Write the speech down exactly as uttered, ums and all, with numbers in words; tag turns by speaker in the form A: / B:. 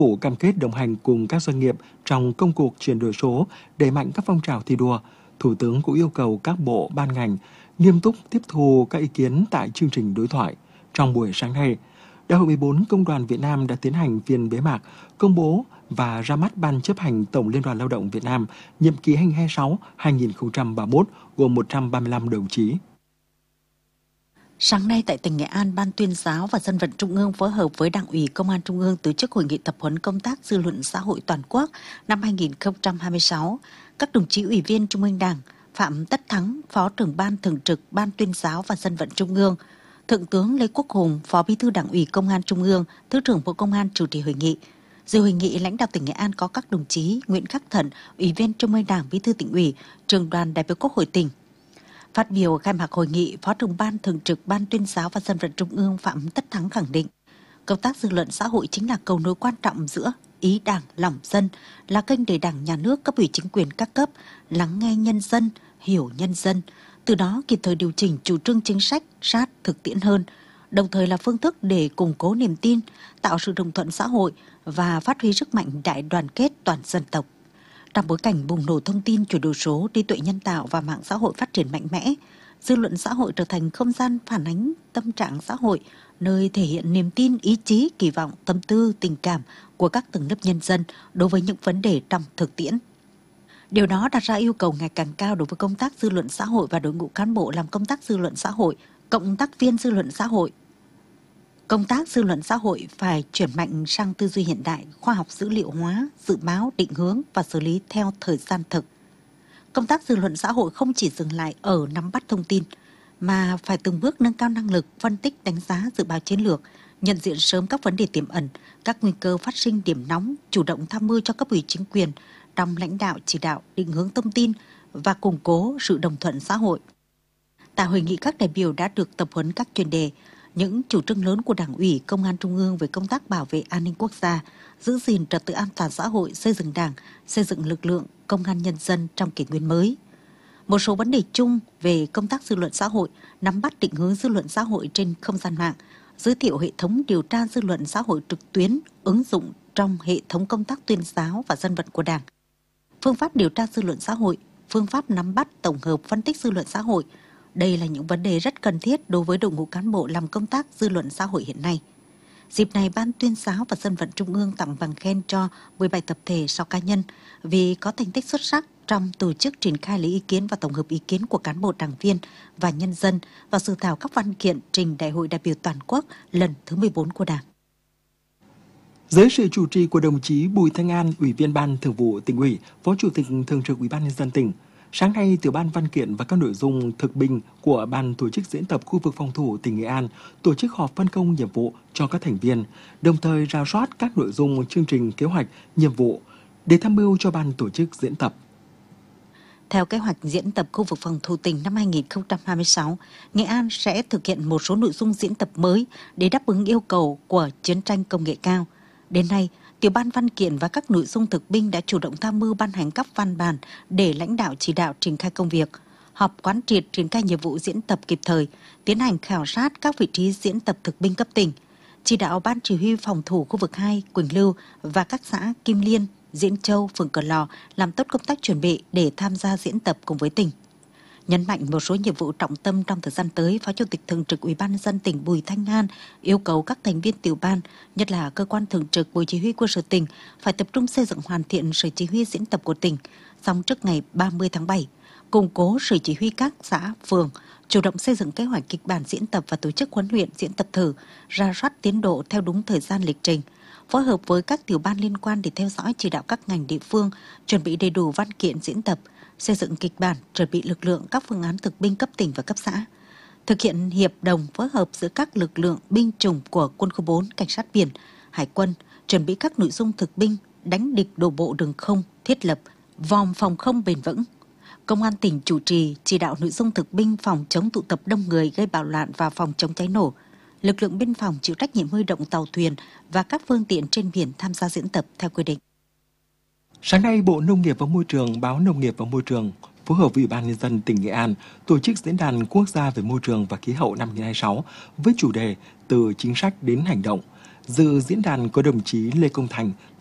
A: Phủ cam kết đồng hành cùng các doanh nghiệp trong công cuộc chuyển đổi số, đẩy mạnh các phong trào thi đua. Thủ tướng cũng yêu cầu các bộ, ban ngành nghiêm túc tiếp thu các ý kiến tại chương trình đối thoại. Trong buổi sáng nay, Đại hội mười bốn Công đoàn Việt Nam đã tiến hành phiên bế mạc, công bố và ra mắt Ban chấp hành Tổng Liên đoàn Lao động Việt Nam nhiệm kỳ hai nghìn không trăm hai mươi sáu đến hai nghìn không trăm ba mươi mốt gồm một trăm ba mươi lăm đồng chí.
B: Sáng nay tại tỉnh Nghệ An, Ban Tuyên giáo và Dân vận Trung ương phối hợp với Đảng ủy Công an Trung ương tổ chức hội nghị tập huấn công tác dư luận xã hội toàn quốc năm hai nghìn không trăm hai mươi sáu. Các đồng chí Ủy viên Trung ương Đảng, Phạm Tất Thắng, Phó trưởng Ban Thường trực Ban Tuyên giáo và Dân vận Trung ương, Thượng tướng Lê Quốc Hùng, Phó Bí thư Đảng ủy Công an Trung ương, Thứ trưởng Bộ Công an chủ trì hội nghị. Dự hội nghị, lãnh đạo tỉnh Nghệ An có các đồng chí Nguyễn Khắc Thận, Ủy viên Trung ương Đảng, Bí thư Tỉnh ủy, Trưởng đoàn đại biểu Quốc hội tỉnh. Phát biểu khai mạc hội nghị, Phó trưởng Ban Thường trực Ban Tuyên giáo và Dân vận Trung ương Phạm Tất Thắng khẳng định, công tác dư luận xã hội chính là cầu nối quan trọng giữa ý Đảng, lòng dân, là kênh để Đảng, Nhà nước, cấp ủy chính quyền các cấp lắng nghe nhân dân, hiểu nhân dân, từ đó kịp thời điều chỉnh chủ trương chính sách sát thực tiễn hơn, đồng thời là phương thức để củng cố niềm tin, tạo sự đồng thuận xã hội và phát huy sức mạnh đại đoàn kết toàn dân tộc. Trong bối cảnh bùng nổ thông tin, chuyển đổi số, trí tuệ nhân tạo và mạng xã hội phát triển mạnh mẽ, dư luận xã hội trở thành không gian phản ánh tâm trạng xã hội, nơi thể hiện niềm tin, ý chí, kỳ vọng, tâm tư, tình cảm của các tầng lớp nhân dân đối với những vấn đề trong thực tiễn. Điều đó đặt ra yêu cầu ngày càng cao đối với công tác dư luận xã hội và đội ngũ cán bộ làm công tác dư luận xã hội, cộng tác viên dư luận xã hội. Công tác dư luận xã hội phải chuyển mạnh sang tư duy hiện đại, khoa học dữ liệu hóa, dự báo, định hướng và xử lý theo thời gian thực. Công tác dư luận xã hội không chỉ dừng lại ở nắm bắt thông tin, mà phải từng bước nâng cao năng lực, phân tích, đánh giá, dự báo chiến lược, nhận diện sớm các vấn đề tiềm ẩn, các nguy cơ phát sinh điểm nóng, chủ động tham mưu cho cấp ủy chính quyền trong lãnh đạo, chỉ đạo, định hướng thông tin và củng cố sự đồng thuận xã hội. Tại hội nghị, các đại biểu đã được tập huấn các chuyên đề, những chủ trương lớn của Đảng ủy, Công an Trung ương về công tác bảo vệ an ninh quốc gia, giữ gìn trật tự an toàn xã hội, xây dựng Đảng, xây dựng lực lượng công an nhân dân trong kỷ nguyên mới. Một số vấn đề chung về công tác dư luận xã hội, nắm bắt định hướng dư luận xã hội trên không gian mạng, giới thiệu hệ thống điều tra dư luận xã hội trực tuyến, ứng dụng trong hệ thống công tác tuyên giáo và dân vận của Đảng. Phương pháp điều tra dư luận xã hội, phương pháp nắm bắt, tổng hợp, phân tích dư luận xã hội, đây là những vấn đề rất cần thiết đối với đội ngũ cán bộ làm công tác dư luận xã hội hiện nay. Dịp này, Ban Tuyên giáo và Dân vận Trung ương tặng bằng khen cho mười bảy tập thể, sáu cá nhân vì có thành tích xuất sắc trong tổ chức triển khai lấy ý kiến và tổng hợp ý kiến của cán bộ, đảng viên và nhân dân và dự thảo các văn kiện trình Đại hội đại biểu toàn quốc lần thứ mười bốn của Đảng.
A: Dưới sự chủ trì của đồng chí Bùi Thanh An, Ủy viên Ban Thường vụ Tỉnh ủy, Phó Chủ tịch Thường trực Ủy ban Nhân dân tỉnh, sáng nay, Tiểu ban Văn kiện và các nội dung thực binh của Ban tổ chức diễn tập khu vực phòng thủ tỉnh Nghệ An tổ chức họp phân công nhiệm vụ cho các thành viên, đồng thời rà soát các nội dung chương trình, kế hoạch, nhiệm vụ để tham mưu cho Ban tổ chức diễn tập.
B: Theo kế hoạch diễn tập khu vực phòng thủ tỉnh năm hai nghìn không trăm hai mươi sáu, Nghệ An sẽ thực hiện một số nội dung diễn tập mới để đáp ứng yêu cầu của chiến tranh công nghệ cao. Đến nay, Tiểu ban Văn kiện và các nội dung thực binh đã chủ động tham mưu ban hành các văn bản để lãnh đạo chỉ đạo triển khai công việc, họp quán triệt triển khai nhiệm vụ diễn tập kịp thời, tiến hành khảo sát các vị trí diễn tập thực binh cấp tỉnh, chỉ đạo Ban chỉ huy phòng thủ khu vực hai, Quỳnh Lưu và các xã Kim Liên, Diễn Châu, phường Cửa Lò làm tốt công tác chuẩn bị để tham gia diễn tập cùng với tỉnh. Nhấn mạnh một số nhiệm vụ trọng tâm trong thời gian tới, Phó Chủ tịch Thường trực Ủy ban Nhân dân tỉnh Bùi Thanh An yêu cầu các thành viên tiểu ban, nhất là cơ quan thường trực Bộ Chỉ huy Quân sự tỉnh, phải tập trung xây dựng hoàn thiện sở chỉ huy diễn tập của tỉnh, xong trước ngày ba mươi tháng bảy, củng cố sở chỉ huy các xã, phường, chủ động xây dựng kế hoạch kịch bản diễn tập và tổ chức huấn luyện diễn tập thử, rà soát tiến độ theo đúng thời gian lịch trình, phối hợp với các tiểu ban liên quan để theo dõi chỉ đạo các ngành địa phương, chuẩn bị đầy đủ văn kiện diễn tập, xây dựng kịch bản, chuẩn bị lực lượng các phương án thực binh cấp tỉnh và cấp xã, thực hiện hiệp đồng phối hợp giữa các lực lượng binh chủng của Quân khu bốn, Cảnh sát biển, Hải quân, chuẩn bị các nội dung thực binh, đánh địch đổ bộ đường không, thiết lập vòm phòng không bền vững. Công an tỉnh chủ trì chỉ đạo nội dung thực binh phòng chống tụ tập đông người gây bạo loạn và phòng chống cháy nổ. Lực lượng biên phòng chịu trách nhiệm huy động tàu thuyền và các phương tiện trên biển tham gia diễn tập theo quy định.
A: Sáng nay, Bộ Nông nghiệp và Môi trường, Báo Nông nghiệp và Môi trường phối hợp với Ủy ban Nhân dân tỉnh Nghệ An tổ chức diễn đàn quốc gia về môi trường và khí hậu năm hai nghìn không trăm hai mươi sáu với chủ đề Từ chính sách đến hành động. Dự diễn đàn có đồng chí Lê Công Thành,